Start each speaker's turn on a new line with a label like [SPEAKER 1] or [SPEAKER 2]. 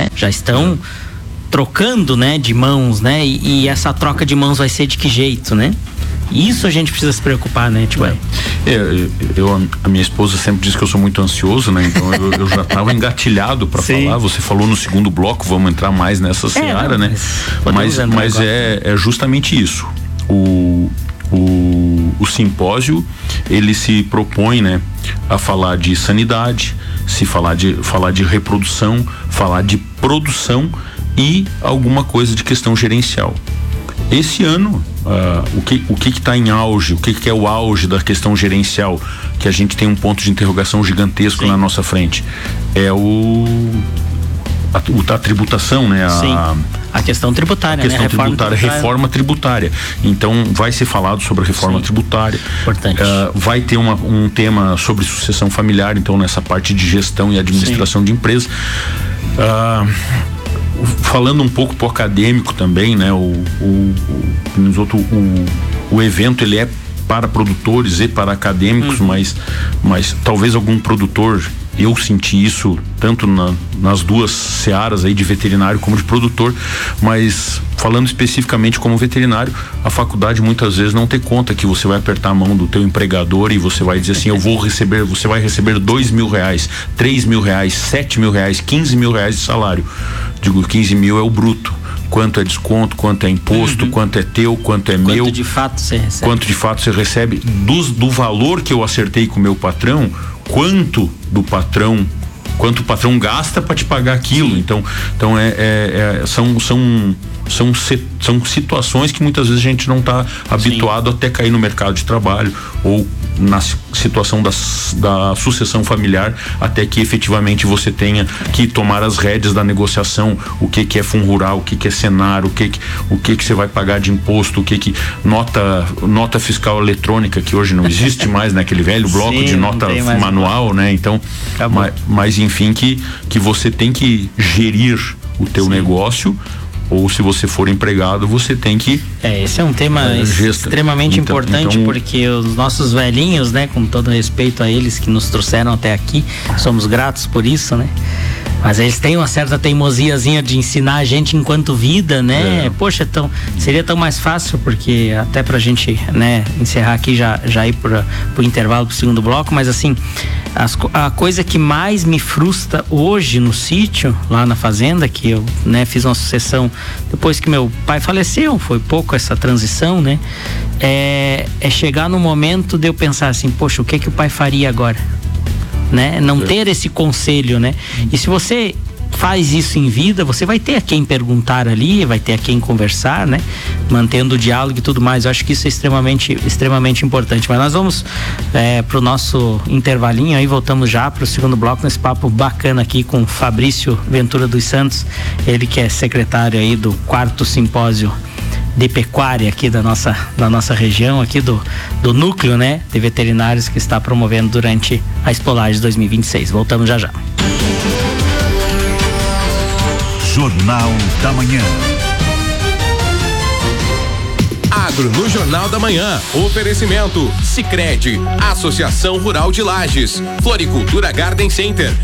[SPEAKER 1] né? Já estão trocando, né, de mãos, né? E essa troca de mãos vai ser de que jeito, né? Isso a gente precisa se preocupar, né, Tiago?
[SPEAKER 2] A minha esposa sempre diz que eu sou muito ansioso, né? Então eu já estava engatilhado para falar. Você falou no segundo bloco, vamos entrar mais nessa seara, né? Mas é justamente isso. O simpósio, ele se propõe, né, a falar de sanidade, falar de reprodução, falar de produção e alguma coisa de questão gerencial. Esse ano, o que está em auge, o que é o auge da questão gerencial, que a gente tem um ponto de interrogação gigantesco na nossa frente, é a tributação, né?
[SPEAKER 1] A questão tributária,
[SPEAKER 2] reforma tributária. Então, vai ser falado sobre a reforma tributária.
[SPEAKER 1] Importante.
[SPEAKER 2] Vai ter um tema sobre sucessão familiar, então, nessa parte de gestão e administração de empresas. Falando um pouco pro acadêmico também, né? O evento, ele é para produtores e para acadêmicos, mas talvez algum produtor, eu senti isso tanto nas duas searas aí de veterinário como de produtor, mas falando especificamente como veterinário, a faculdade muitas vezes não tem conta que você vai apertar a mão do teu empregador e você vai dizer assim, você vai receber R$2.000, R$3.000, R$7.000, R$15.000 de salário. Digo, 15 mil é o bruto. Quanto é desconto, quanto é imposto, quanto é teu, quanto é meu.
[SPEAKER 1] Quanto de fato você recebe.
[SPEAKER 2] Quanto de fato você recebe. Do valor que eu acertei com o meu patrão, quanto o patrão gasta para te pagar aquilo. Então são situações que muitas vezes a gente não está habituado até cair no mercado de trabalho ou na situação da sucessão familiar, até que efetivamente você tenha que tomar as rédeas da negociação, o que é fundo rural, o que é Senar, o que você vai pagar de imposto, o que nota fiscal eletrônica, que hoje não existe mais, né? Aquele velho bloco de nota manual, né? Então, mas enfim, que você tem que gerir o teu negócio, ou se você for empregado, você tem que...
[SPEAKER 1] Esse é um tema extremamente importante, porque os nossos velhinhos, né, com todo respeito a eles que nos trouxeram até aqui, somos gratos por isso, né? Mas eles têm uma certa teimosiazinha de ensinar a gente enquanto vida, né? Poxa, seria tão mais fácil, porque até pra gente, né, encerrar aqui, já ir pro intervalo, pro segundo bloco, mas assim, a coisa que mais me frustra hoje no sítio, lá na fazenda, que eu, né, fiz uma sucessão depois que meu pai faleceu, foi pouco essa transição, né? É chegar no momento de eu pensar assim, poxa, o que o pai faria agora? Né? Não ter esse conselho, né? E se você faz isso em vida, você vai ter a quem perguntar ali, vai ter a quem conversar, né? Mantendo o diálogo e tudo mais. Eu acho que isso é extremamente importante. Mas nós vamos pro nosso intervalinho aí, voltamos já pro segundo bloco nesse papo bacana aqui com Fabrício Ventura dos Santos, ele que é secretário aí do 4º simpósio de pecuária aqui da nossa região, aqui do núcleo, né, de veterinários que está promovendo durante a Expolage 2026. Voltamos já.
[SPEAKER 3] Jornal da Manhã.
[SPEAKER 4] Agro no Jornal da Manhã. Oferecimento Sicredi, Associação Rural de Lages, Floricultura Garden Center.